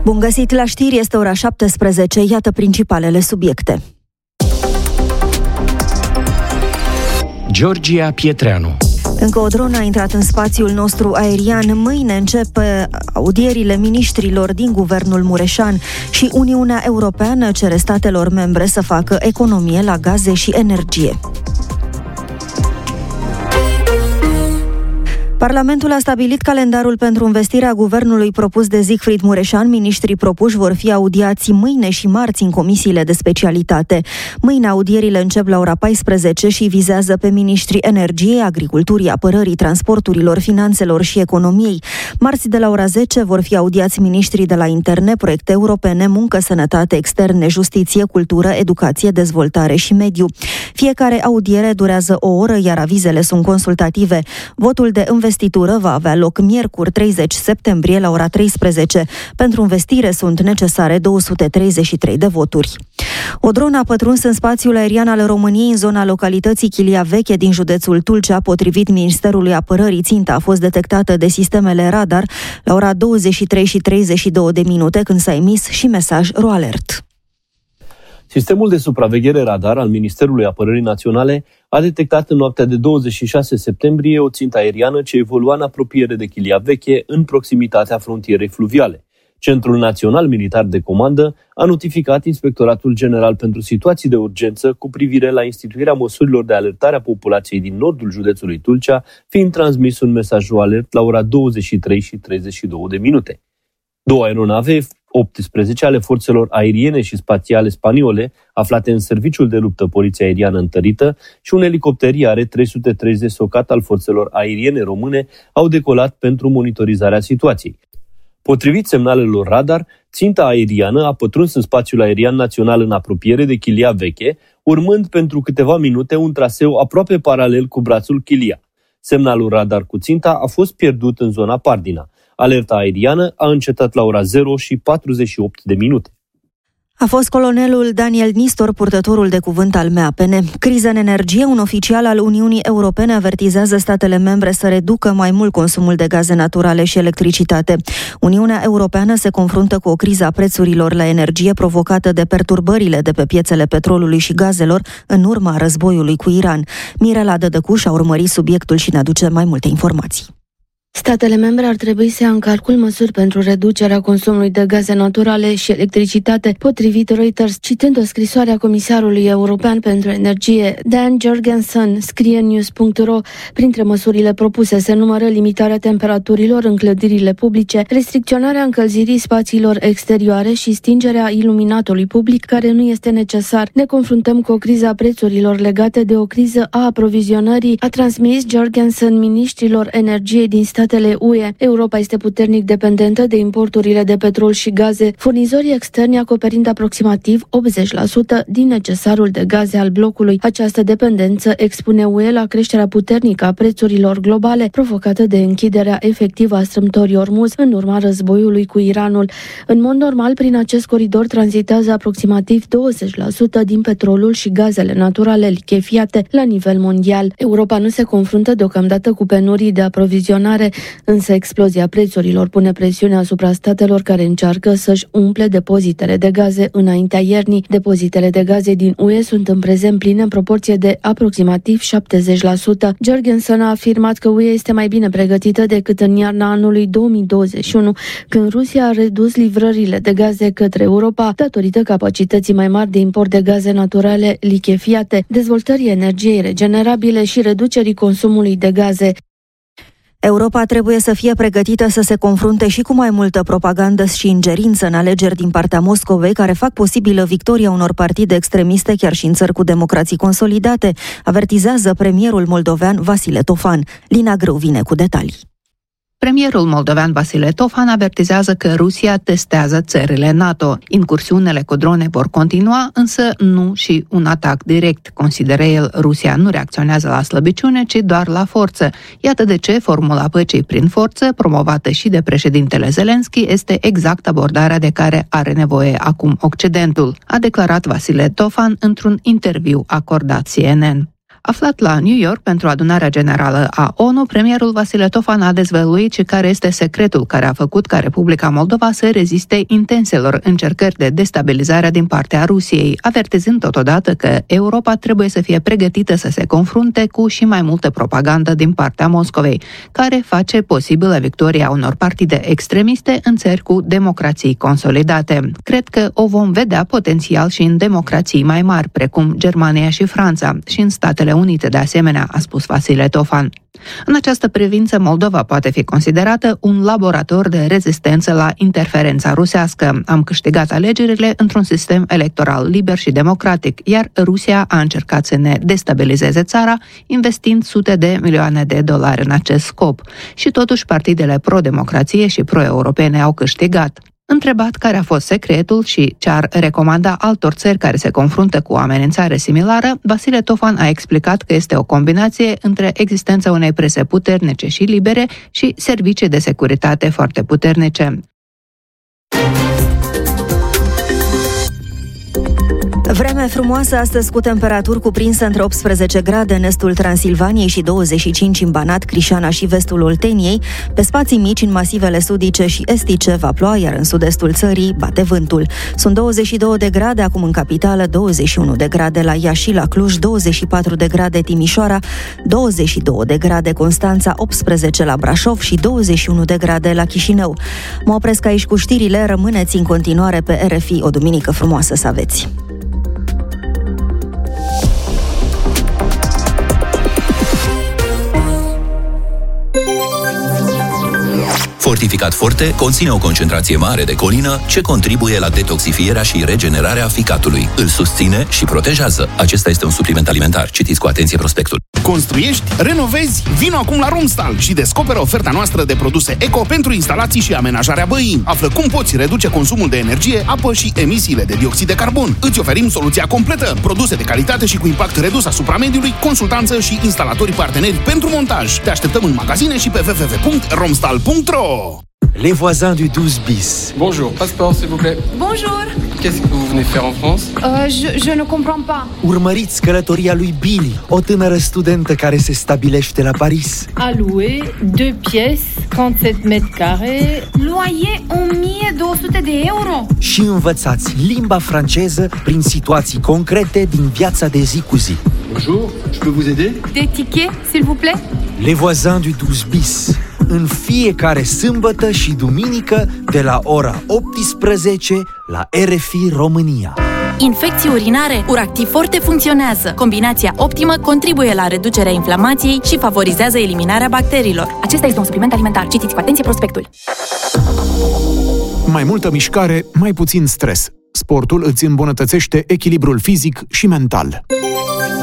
Bun găsit la știri, este ora 17, iată principalele subiecte. Georgia Pietreanu. Încă o dronă a intrat în spațiul nostru aerian. Mâine încep audierile miniștrilor din guvernul mureșan și Uniunea Europeană cere statelor membre să facă economie la gaze și energie. Parlamentul a stabilit calendarul pentru învestirea guvernului propus de Siegfried Mureșan. Miniștrii propuși vor fi audiați mâine și marți în comisiile de specialitate. Mâine audierile încep la ora 14 și vizează pe miniștrii energiei, agriculturii, apărării, transporturilor, finanțelor și economiei. Marți de la ora 10 vor fi audiați miniștrii de la interne, proiecte europene, muncă, sănătate, externe, justiție, cultură, educație, dezvoltare și mediu. Fiecare audiere durează o oră, iar avizele sunt consultative. Votul de investitură va avea loc miercuri 30 septembrie la ora 13. Pentru investire sunt necesare 233 de voturi. O dronă a pătruns în spațiul aerian al României în zona localității Chilia Veche din județul Tulcea. Potrivit Ministerului Apărării, ținta a fost detectată de sistemele radar la ora 23:32 când s-a emis și mesaj RoAlert. Sistemul de supraveghere radar al Ministerului Apărării Naționale a detectat în noaptea de 26 septembrie o țintă aeriană ce evolua în apropiere de Chilia Veche, în proximitatea frontierei fluviale. Centrul Național Militar de Comandă a notificat Inspectoratul General pentru Situații de Urgență cu privire la instituirea măsurilor de alertare a populației din nordul județului Tulcea, fiind transmis un mesaj alert la ora 23:32. Două aeronave F-18 ale forțelor aeriene și spațiale spaniole, aflate în serviciul de luptă Poliția Aeriană Întărită, și un elicopter IAR-330 Socat al forțelor aeriene române au decolat pentru monitorizarea situației. Potrivit semnalelor radar, ținta aeriană a pătruns în spațiul aerian național în apropiere de Chilia Veche, urmând pentru câteva minute un traseu aproape paralel cu brațul Chilia. Semnalul radar cu ținta a fost pierdut în zona Pardina. Alerta aeriană a încetat la ora 0:48. A fost colonelul Daniel Nistor, purtătorul de cuvânt al MAPN. Criza în energie, un oficial al Uniunii Europene avertizează statele membre să reducă mai mult consumul de gaze naturale și electricitate. Uniunea Europeană se confruntă cu o criză a prețurilor la energie provocată de perturbările de pe piețele petrolului și gazelor în urma războiului cu Iran. Mirela Dădăcuș a urmărit subiectul și ne aduce mai multe informații. Statele membre ar trebui să ia în calcul măsuri pentru reducerea consumului de gaze naturale și electricitate, potrivit Reuters, citând o scrisoare a Comisarului European pentru Energie, Dan Jorgensen, scrie news.ro. Printre măsurile propuse se numără limitarea temperaturilor în clădirile publice, restricționarea încălzirii spațiilor exterioare și stingerea iluminatului public care nu este necesar. Ne confruntăm cu o criză a prețurilor legate de o criză a aprovizionării, a transmis Jorgensen miniștrilor energiei din statele UE. Europa este puternic dependentă de importurile de petrol și gaze, furnizorii externi acoperind aproximativ 80% din necesarul de gaze al blocului. Această dependență expune UE la creșterea puternică a prețurilor globale, provocată de închiderea efectivă a strâmtorii Ormuz în urma războiului cu Iranul. În mod normal, prin acest coridor tranzitează aproximativ 20% din petrolul și gazele naturale lichefiate la nivel mondial. Europa nu se confruntă deocamdată cu penurii de aprovizionare, însă explozia prețurilor pune presiune asupra statelor care încearcă să-și umple depozitele de gaze înaintea iernii. Depozitele de gaze din UE sunt în prezent pline în proporție de aproximativ 70%. Jorgensen a afirmat că UE este mai bine pregătită decât în iarna anului 2021, când Rusia a redus livrările de gaze către Europa datorită capacității mai mari de import de gaze naturale lichefiate, dezvoltării energiei regenerabile și reducerii consumului de gaze. Europa trebuie să fie pregătită să se confrunte și cu mai multă propagandă și ingerință în alegeri din partea Moscovei, care fac posibilă victoria unor partide extremiste chiar și în țări cu democrații consolidate, avertizează premierul moldovean Vasile Tofan. Lina Grâu vine cu detalii. Premierul moldovean Vasile Tofan avertizează că Rusia testează țările NATO. Incursiunile cu drone vor continua, însă nu și un atac direct. Consideră el, Rusia nu reacționează la slăbiciune, ci doar la forță. Iată de ce formula păcii prin forță, promovată și de președintele Zelensky, este exact abordarea de care are nevoie acum Occidentul, a declarat Vasile Tofan într-un interviu acordat CNN. Aflat la New York pentru adunarea generală a ONU, premierul Vasile Tofan a dezvăluit și care este secretul care a făcut ca Republica Moldova să reziste intenselor încercări de destabilizare din partea Rusiei, avertizând totodată că Europa trebuie să fie pregătită să se confrunte cu și mai multă propagandă din partea Moscovei, care face posibilă victoria unor partide extremiste în țări cu democrații consolidate. Cred că o vom vedea potențial și în democrații mai mari, precum Germania și Franța, și în Statele Unite de asemenea, a spus Vasile Tofan. În această privință, Moldova poate fi considerată un laborator de rezistență la interferența rusească. Am câștigat alegerile într-un sistem electoral liber și democratic, iar Rusia a încercat să ne destabilizeze țara, investind sute de milioane de dolari în acest scop. Și totuși partidele pro-democrație și pro-europene au câștigat. Întrebat care a fost secretul și ce ar recomanda altor țări care se confruntă cu o amenințare similară, Vasile Tofan a explicat că este o combinație între existența unei prese puternice și libere și servicii de securitate foarte puternice. Vreme frumoasă astăzi cu temperaturi cuprinse între 18 grade în estul Transilvaniei și 25 în Banat, Crișana și vestul Olteniei. Pe spații mici în masivele sudice și estice va ploua, iar în sud-estul țării bate vântul. Sunt 22 de grade acum în capitală, 21 de grade la Iași și la Cluj, 24 de grade Timișoara, 22 de grade Constanța, 18 la Brașov și 21 de grade la Chișinău. Mă opresc aici cu știrile, rămâneți în continuare pe RFI. O duminică frumoasă să aveți! Fortificat Forte conține o concentrație mare de colină ce contribuie la detoxifierea și regenerarea ficatului. Îl susține și protejează. Acesta este un supliment alimentar. Citiți cu atenție prospectul. Construiești? Renovezi? Vino acum la Romstal și descoperă oferta noastră de produse eco pentru instalații și amenajarea băii. Află cum poți reduce consumul de energie, apă și emisiile de dioxid de carbon. Îți oferim soluția completă. Produse de calitate și cu impact redus asupra mediului, consultanță și instalatori parteneri pentru montaj. Te așteptăm în magazine și pe www.romstal.ro. Les voisins du 12 bis. Bonjour, passeport s'il vous plaît. Bonjour. Qu'est-ce que vous venez faire en France? Je ne comprends pas. Urmăriți călătoria lui Billy, o tânără studentă care se stabilește la Paris. A louer 2 pièces, 37 mètres carrés. Loyer 1200 de euro. Și învățați limba franceză prin situații concrete din viața de zi cu zi. Bonjour, je peux vous aider? Des tickets, s'il vous plaît? Les voisins du 12 bis. În fiecare sâmbătă și duminică de la ora 18 la RFI România. Infecții urinare, Uractiv Forte funcționează. Combinația optimă contribuie la reducerea inflamației și favorizează eliminarea bacteriilor. Acesta este un supliment alimentar. Citiți cu atenție prospectul. Mai multă mișcare, mai puțin stres. Sportul îți îmbunătățește echilibrul fizic și mental.